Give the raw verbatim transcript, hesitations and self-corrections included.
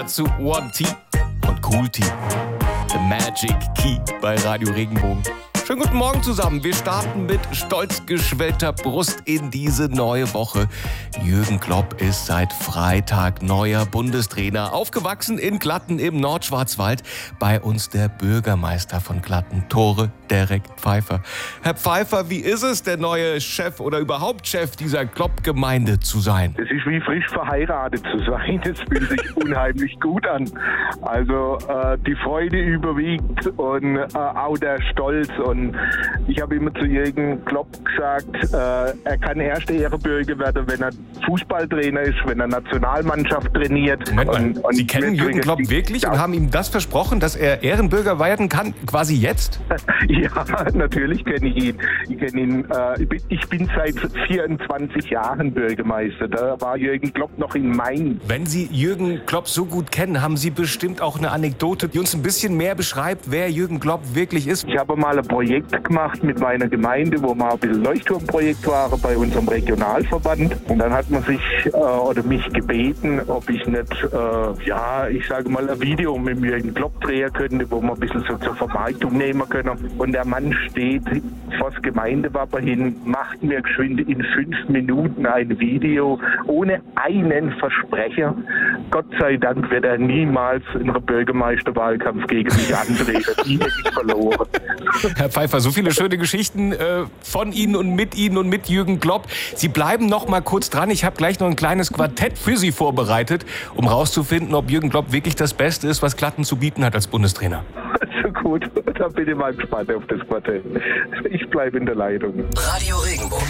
Zu One T und Cool T. The Magic Key bei Radio Regenbogen. Schönen guten Morgen zusammen. Wir starten mit stolz geschwellter Brust in diese neue Woche. Jürgen Klopp ist seit Freitag neuer Bundestrainer. Aufgewachsen in Glatten im Nordschwarzwald. Bei uns der Bürgermeister von Glatten, Tore Derek Pfeiffer. Herr Pfeiffer, wie ist es, der neue Chef oder überhaupt Chef dieser Klopp-Gemeinde zu sein? Es ist wie frisch verheiratet zu sein. Es fühlt sich unheimlich gut an. Also äh, die Freude überwiegt und äh, auch der Stolz. Und ich habe immer zu Jürgen Klopp gesagt, äh, er kann erster Ehrenbürger werden, wenn er Fußballtrainer ist, wenn er Nationalmannschaft trainiert. Moment mal, und, und Sie kennen Jürgen Klopp wirklich und haben ihm das versprochen, dass er Ehrenbürger werden kann, quasi jetzt? Ja, natürlich kenne ich ihn. Ich kenne ihn. Äh, ich, bin, ich bin seit vierundzwanzig Jahren Bürgermeister. Da war Jürgen Klopp noch in Mainz. Wenn Sie Jürgen Klopp so gut kennen, haben Sie bestimmt auch eine Anekdote, die uns ein bisschen mehr beschreibt, wer Jürgen Klopp wirklich ist. Ich habe mal ein Projekt gemacht mit meiner Gemeinde, wo wir ein bisschen Leuchtturmprojekt waren bei unserem Regionalverband. Und dann hat man sich äh, oder mich gebeten, ob ich nicht, äh, ja, ich sage mal, ein Video mit Jürgen Klopp drehen könnte, wo wir ein bisschen so zur Vermarktung nehmen können. Und der Mann steht vor das Gemeindewappen hin, macht mir geschwind in fünf Minuten ein Video ohne einen Versprecher. Gott sei Dank wird er niemals in einem Bürgermeisterwahlkampf gegen mich antreten. Die hätte ich verloren. Herr Pfeiffer, so viele schöne Geschichten äh, von Ihnen und mit Ihnen und mit Jürgen Klopp. Sie bleiben noch mal kurz dran. Ich habe gleich noch ein kleines Quartett für Sie vorbereitet, um rauszufinden, ob Jürgen Klopp wirklich das Beste ist, was Glatten zu bieten hat als Bundestrainer. So gut, da bin ich mal gespannt auf das Quartett. Ich bleibe in der Leitung. Radio Regenbogen.